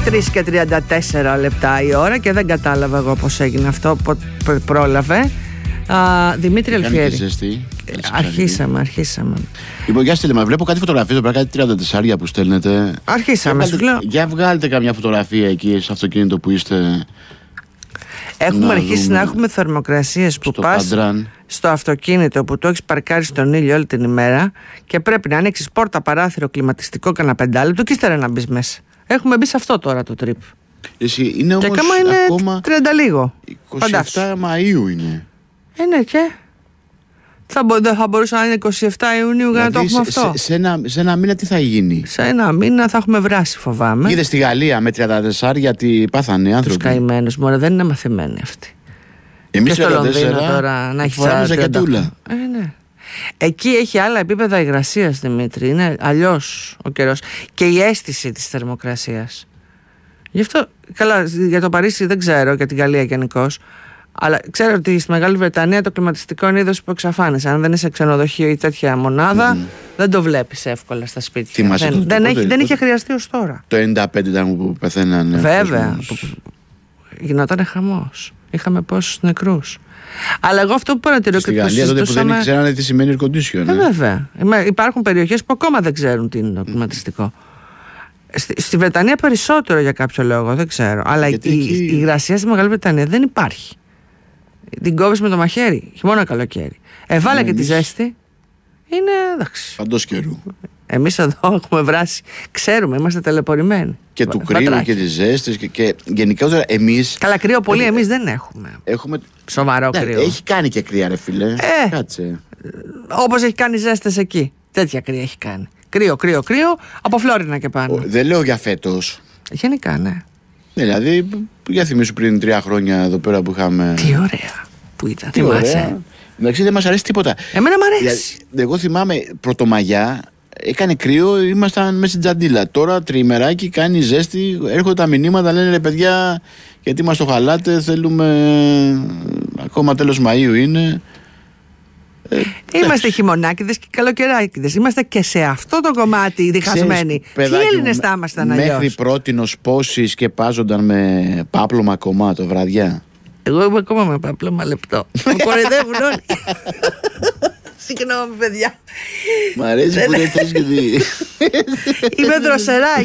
3 και 34 λεπτά η ώρα και δεν κατάλαβα εγώ πώς έγινε αυτό, πρόλαβε. Δημήτρη Αλφιέρη. Αρχίσαμε. Λοιπόν, για στείλε, βλέπω κάτι φωτογραφίες, κάτι 34 που στέλνετε. Αρχίσαμε, σου λέω. Για βγάλετε καμιά φωτογραφία εκεί στο αυτοκίνητο που είστε. Έχουμε αρχίσει να έχουμε θερμοκρασίες που πας στο αυτοκίνητο που το έχεις παρκάρει στον ήλιο όλη την ημέρα και πρέπει να ανοίξεις πόρτα, παράθυρο, κλιματιστικό κανένα 5 λεπτό και ύστερα να μπεις μέσα. Έχουμε μπει σε αυτό τώρα το τρίπ. Εσύ είναι όμως είναι ακόμα 30 λίγο. 27 Μαΐου είναι. Ναι, και δεν θα μπορούσε να είναι 27 Ιουνίου για να το έχουμε αυτό. Σε ένα μήνα τι θα γίνει? Σε ένα μήνα θα έχουμε βράσει, φοβάμαι. Είδε στη Γαλλία με 34 γιατί πάθανε οι άνθρωποι. Τους καημένους, μωρέ, δεν είναι μαθημένοι αυτοί. Εμείς στο Λονδίνο τώρα να έχει 40. Ναι. Εκεί έχει άλλα επίπεδα υγρασίας, Δημήτρη. Είναι αλλιώς ο καιρός. Και η αίσθηση της θερμοκρασίας. Γι' αυτό, καλά, για το Παρίσι δεν ξέρω, για την Γαλλία γενικώς. Αλλά ξέρω ότι στη Μεγάλη Βρετανία το κλιματιστικό είναι είδος που εξαφάνισε. Αν δεν είσαι ξενοδοχείο ή τέτοια μονάδα, δεν το βλέπεις εύκολα στα σπίτια. Δεν είχε χρειαστεί ως τώρα. Το 95 ήταν που πεθαίνανε. Βέβαια. Γινόταν χαμός. Είχαμε πόσους νεκρούς. Αλλά εγώ αυτό που παρατηρώ και το συζητούσαμε. Τότε που δεν ξέρανε τι σημαίνει air condition. Βέβαια. Υπάρχουν περιοχές που ακόμα δεν ξέρουν τι είναι το κλιματιστικό. Στη Βρετανία περισσότερο για κάποιο λόγο, δεν ξέρω. Αλλά η υγρασία στη Μεγάλη Βρετανία δεν υπάρχει. Την κόβεις με το μαχαίρι, χειμώνα καλοκαίρι. Βάλε και τη ζέστη. Είναι εντάξει. Παντός καιρού. Εμείς εδώ έχουμε βράσει. Ξέρουμε, είμαστε ταλαιπωρημένοι. Και του κρύου και της ζέστης και γενικότερα εμείς. Καλά, κρύο πολύ εμείς δεν έχουμε. Σοβαρό κρύο. Έχει κάνει και κρύα, ρε φίλε. Κάτσε. Όπως έχει κάνει ζέστες εκεί. Τέτοια κρύα έχει κάνει. Κρύο, από Φλόρινα και πάνω. Δεν λέω για φέτος. Γενικά, ναι. Δηλαδή, για θυμίσου πριν 3 χρόνια εδώ πέρα που είχαμε. Τι ωραία που ήταν, θυμάσαι. Εντάξει, δεν μας αρέσει τίποτα. Εμένα μ' αρέσει. Εγώ θυμάμαι Πρωτομαγιά, έκανε κρύο, ήμασταν μέσα στην τζαντίλα. Τώρα τριημεράκι κάνει ζέστη, έρχονται τα μηνύματα, λένε ρε παιδιά, γιατί μας το χαλάτε, θέλουμε. Ακόμα τέλος Μαΐου είναι. Είμαστε χειμωνάκηδες και καλοκαιράκηδες. Είμαστε και σε αυτό το κομμάτι διχασμένοι. Ποιοι Έλληνες θα ήμασταν αλλιώς? Μέχρι πρότινος πόσοι σκεπάζονταν με πάπλωμα κομμάτω βραδιά. Εγώ είμαι ακόμα με πάπλωμα λεπτό. Με κοροϊδεύουν όλοι. Συγγνώμη, παιδιά. Μ' αρέσει που δεν θες και δει. Είμαι δροσερά.